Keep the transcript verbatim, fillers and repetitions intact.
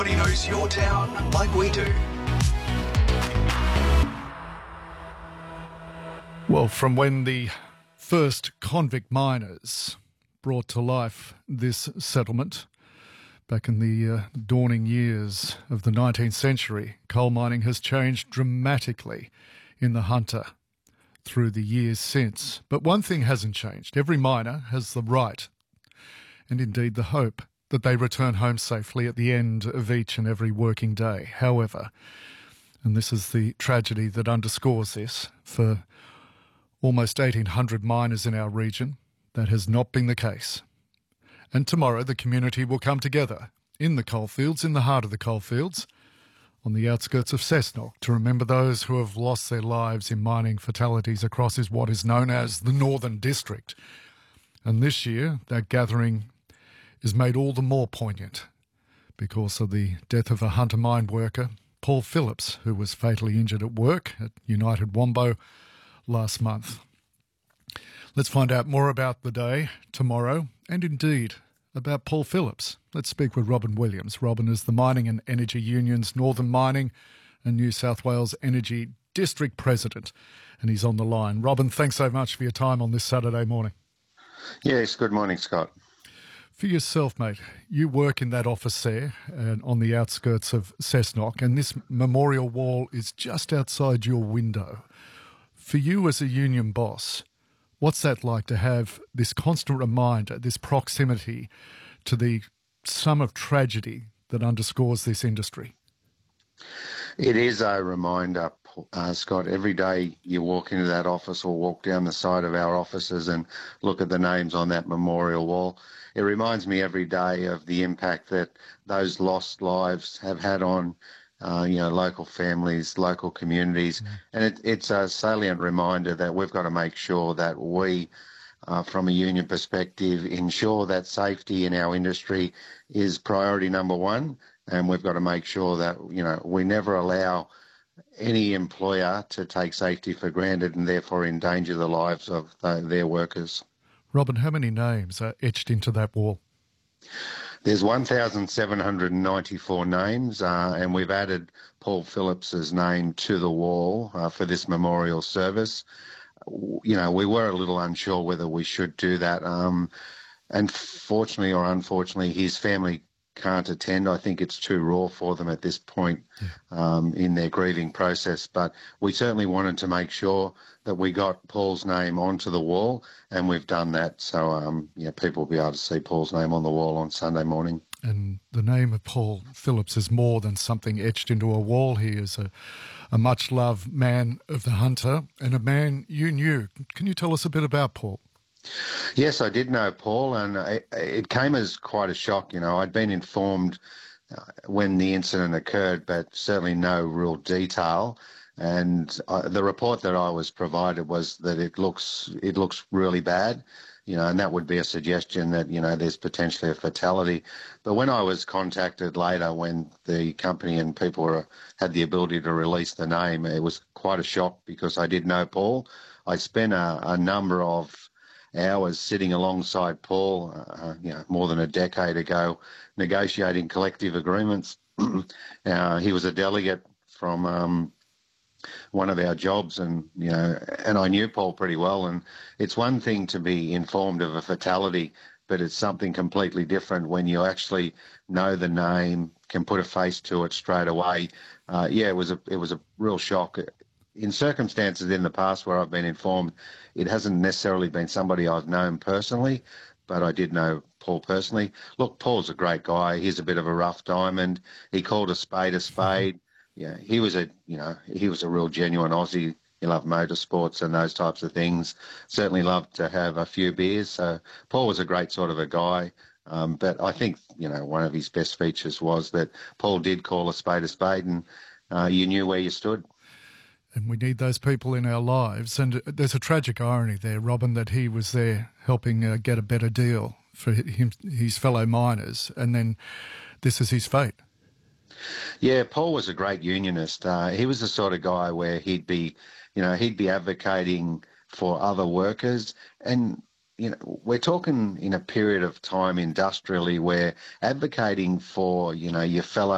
Nobody knows your town like we do. Well, from when the first convict miners brought to life this settlement back in the uh, dawning years of the nineteenth century, coal mining has changed dramatically in the Hunter through the years since. But one thing hasn't changed. Every miner has the right, and indeed the hope, that they return home safely at the end of each and every working day. However, and this is the tragedy that underscores this, for almost eighteen hundred miners in our region, that has not been the case. And tomorrow the community will come together in the coalfields, in the heart of the coalfields, on the outskirts of Cessnock, to remember those who have lost their lives in mining fatalities across is what is known as the Northern District. And this year, that gathering is made all the more poignant because of the death of a Hunter mine worker, Paul Phillips, who was fatally injured at work at United Wombo last month. Let's find out more about the day tomorrow and indeed about Paul Phillips. Let's speak with Robin Williams. Robin is the Mining and Energy Union's Northern Mining and New South Wales Energy District President, and he's on the line. Robin, thanks so much for your time on this Saturday morning. Yes, good morning, Scott. For yourself, mate, you work in that office there and on the outskirts of Cessnock, and this memorial wall is just outside your window. For you as a union boss, what's that like to have this constant reminder, this proximity to the sum of tragedy that underscores this industry? It is a reminder, uh, Scott. Every day you walk into that office or walk down the side of our offices and look at the names on that memorial wall, it reminds me every day of the impact that those lost lives have had on Uh, you know, local families, local communities. Mm. And it, it's a salient reminder that we've got to make sure that we, uh, from a union perspective, ensure that safety in our industry is priority number one. And we've got to make sure that, you know, we never allow any employer to take safety for granted and therefore endanger the lives of the, their workers. Robin, how many names are etched into that wall? There's one thousand seven hundred ninety-four names, uh, and we've added Paul Phillips's name to the wall uh, for this memorial service. You know, we were a little unsure whether we should do that. Um, and fortunately or unfortunately, his family can't attend. I think it's too raw for them at this point um, in their grieving process. But we certainly wanted to make sure that we got Paul's name onto the wall, and we've done that. So, um, yeah, people will be able to see Paul's name on the wall on Sunday morning. And the name of Paul Phillips is more than something etched into a wall. He is a, a much-loved man of the Hunter and a man you knew. Can you tell us a bit about Paul? Yes, I did know Paul, and it, it came as quite a shock. You know, I'd been informed uh, when the incident occurred, but certainly no real detail. And uh, the report that I was provided was that it looks it looks really bad, you know, and that would be a suggestion that, you know, there's potentially a fatality. But when I was contacted later, when the company and people were, had the ability to release the name, it was quite a shock because I did know Paul. I spent a, a number of hours sitting alongside Paul, uh, you know, more than a decade ago, negotiating collective agreements. uh, he was a delegate from um, one of our jobs, and you know, and I knew Paul pretty well. And it's one thing to be informed of a fatality, but it's something completely different when you actually know the name, can put a face to it straight away. Uh, yeah, it was a it was a real shock. In circumstances in the past where I've been informed, it hasn't necessarily been somebody I've known personally, but I did know Paul personally. Look, Paul's a great guy. He's a bit of a rough diamond. He called a spade a spade. Yeah, he was a, you know, he was a real genuine Aussie. He loved motorsports and those types of things. Certainly loved to have a few beers. So Paul was a great sort of a guy. Um, but I think, you know, one of his best features was that Paul did call a spade a spade, and uh, you knew where you stood. And we need those people in our lives. And there's a tragic irony there, Robin, that he was there helping uh, get a better deal for him, his fellow miners, and then this is his fate. Yeah, Paul was a great unionist. Uh, he was the sort of guy where he'd be, you know, he'd be advocating for other workers. And, you know, we're talking in a period of time industrially where advocating for, you know, your fellow